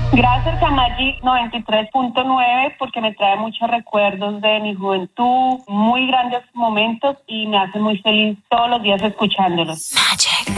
Gracias a Magic 93.9 porque me trae muchos recuerdos de mi juventud, muy grandes momentos y me hace muy feliz todos los días escuchándolos. Magic